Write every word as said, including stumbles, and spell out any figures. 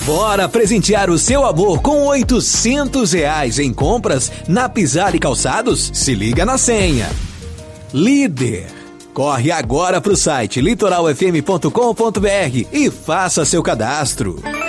Bora presentear o seu amor com oitocentos reais em compras na Pisar e Calçados? Se liga na senha. Líder. Corre agora pro site litoral f m ponto com ponto b r e faça seu cadastro.